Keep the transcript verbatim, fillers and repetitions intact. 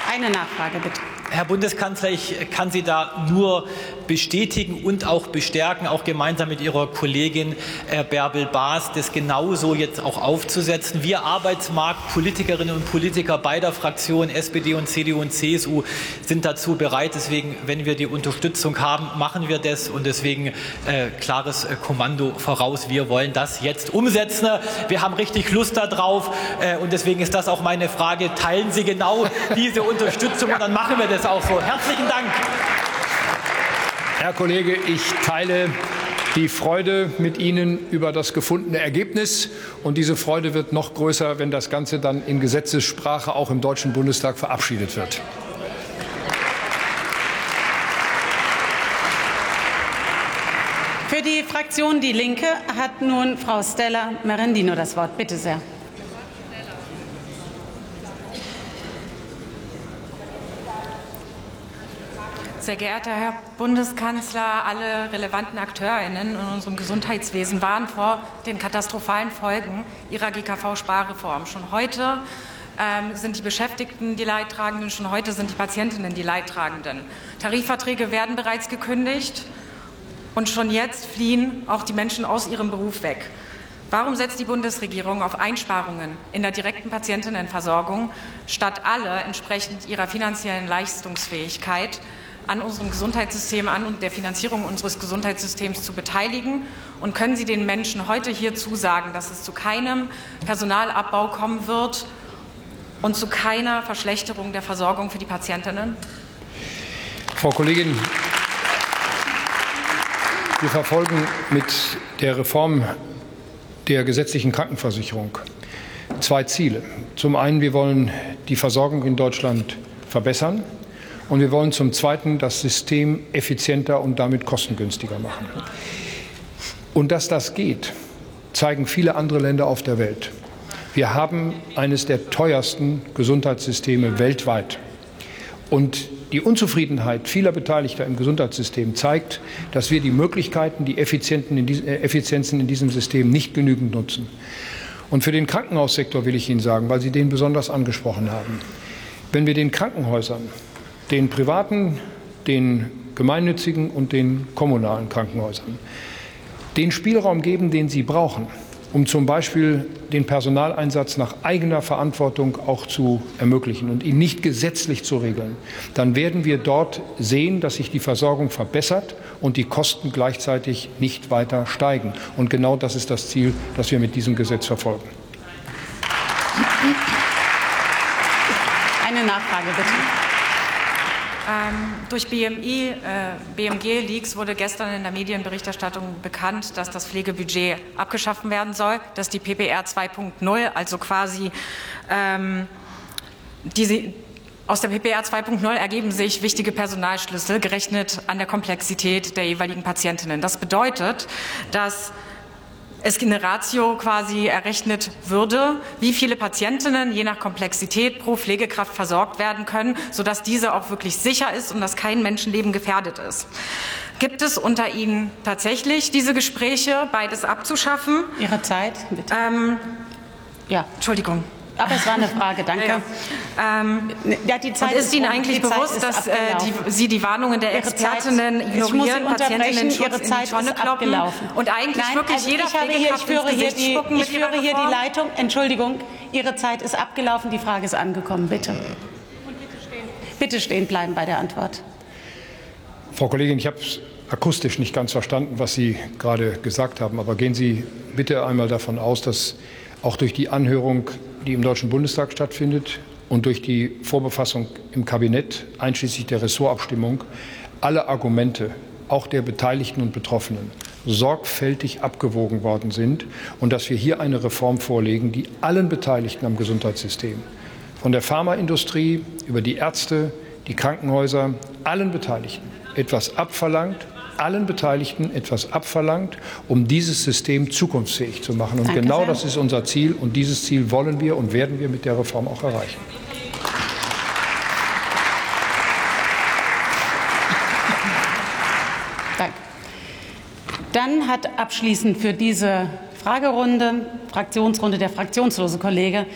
Eine Nachfrage, bitte. Herr Bundeskanzler, ich kann Sie da nur bestätigen und auch bestärken, auch gemeinsam mit Ihrer Kollegin äh, Bärbel Baas, das genauso jetzt auch aufzusetzen. Wir Arbeitsmarktpolitikerinnen und Politiker beider Fraktionen, S P D und C D U und C S U, sind dazu bereit. Deswegen, wenn wir die Unterstützung haben, machen wir das. Und deswegen äh, klares äh, Kommando voraus. Wir wollen das jetzt umsetzen. Wir haben richtig Lust darauf. Äh, und deswegen ist das auch meine Frage. Teilen Sie genau diese Unterstützung? Und dann machen wir das auch so. Herzlichen Dank. Herr Kollege, ich teile die Freude mit Ihnen über das gefundene Ergebnis. Und diese Freude wird noch größer, wenn das Ganze dann in Gesetzessprache auch im Deutschen Bundestag verabschiedet wird. Für die Fraktion Die Linke hat nun Frau Stella Merendino das Wort. Bitte sehr. Sehr geehrter Herr Bundeskanzler, alle relevanten AkteurInnen in unserem Gesundheitswesen warnen vor den katastrophalen Folgen Ihrer G K V-Sparreform. Schon heute ähm, sind die Beschäftigten die Leidtragenden, schon heute sind die Patientinnen die Leidtragenden. Tarifverträge werden bereits gekündigt und schon jetzt fliehen auch die Menschen aus ihrem Beruf weg. Warum setzt die Bundesregierung auf Einsparungen in der direkten Patientinnenversorgung, statt alle entsprechend ihrer finanziellen Leistungsfähigkeit an unserem Gesundheitssystem, an und der Finanzierung unseres Gesundheitssystems zu beteiligen? Und können Sie den Menschen heute hier zusagen, dass es zu keinem Personalabbau kommen wird und zu keiner Verschlechterung der Versorgung für die Patientinnen? Frau Kollegin, wir verfolgen mit der Reform der gesetzlichen Krankenversicherung zwei Ziele. Zum einen, wir wollen die Versorgung in Deutschland verbessern. Und wir wollen zum Zweiten das System effizienter und damit kostengünstiger machen. Und dass das geht, zeigen viele andere Länder auf der Welt. Wir haben eines der teuersten Gesundheitssysteme weltweit. Und die Unzufriedenheit vieler Beteiligter im Gesundheitssystem zeigt, dass wir die Möglichkeiten, die Effizienzen in diesem System nicht genügend nutzen. Und für den Krankenhaussektor will ich Ihnen sagen, weil Sie den besonders angesprochen haben, wenn wir den Krankenhäusern, den privaten, den gemeinnützigen und den kommunalen Krankenhäusern den Spielraum geben, den sie brauchen, um zum Beispiel den Personaleinsatz nach eigener Verantwortung auch zu ermöglichen und ihn nicht gesetzlich zu regeln, dann werden wir dort sehen, dass sich die Versorgung verbessert und die Kosten gleichzeitig nicht weiter steigen. Und genau das ist das Ziel, das wir mit diesem Gesetz verfolgen. Eine Nachfrage, bitte. Ähm, durch B M I, äh, B M G-Leaks wurde gestern in der Medienberichterstattung bekannt, dass das Pflegebudget abgeschaffen werden soll, dass die P P R zwei Punkt null, also quasi ähm, diese, aus der P P R zwei Punkt null ergeben sich wichtige Personalschlüssel, gerechnet an der Komplexität der jeweiligen Patientinnen. Das bedeutet, dass es eine Ratio quasi errechnet würde, wie viele Patientinnen je nach Komplexität pro Pflegekraft versorgt werden können, sodass diese auch wirklich sicher ist und dass kein Menschenleben gefährdet ist. Gibt es unter Ihnen tatsächlich diese Gespräche, beides abzuschaffen? Ihre Zeit, bitte. Ähm, ja. Entschuldigung. Aber es war eine Frage, danke. Ja, ja. Ähm, ja, die Zeit und ist, ist Ihnen um, eigentlich bewusst, dass äh, die, Sie die Warnungen der Ihre Expertinnen Zeit, ignorieren, Patientinnen Schutz Ihre Zeit in die Tonne ist kloppen abgelaufen. und eigentlich Nein, wirklich also jeder ich habe hier, ich führe hier die, ich führe hier die Leitung. Entschuldigung, Ihre Zeit ist abgelaufen, die Frage ist angekommen. Bitte. Und bitte stehen. Bitte stehen bleiben bei der Antwort. Frau Kollegin, ich habe es akustisch nicht ganz verstanden, was Sie gerade gesagt haben. Aber gehen Sie bitte einmal davon aus, dass auch durch die Anhörung, die im Deutschen Bundestag stattfindet, und durch die Vorbefassung im Kabinett, einschließlich der Ressortabstimmung, alle Argumente, auch der Beteiligten und Betroffenen, sorgfältig abgewogen worden sind und dass wir hier eine Reform vorlegen, die allen Beteiligten am Gesundheitssystem, von der Pharmaindustrie über die Ärzte, die Krankenhäuser, allen Beteiligten etwas abverlangt, allen Beteiligten etwas abverlangt, um dieses System zukunftsfähig zu machen. Und Danke genau sehr. das ist unser Ziel. Und dieses Ziel wollen wir und werden wir mit der Reform auch erreichen. Danke. Dann hat abschließend für diese Fragerunde, Fraktionsrunde der fraktionslose Kollege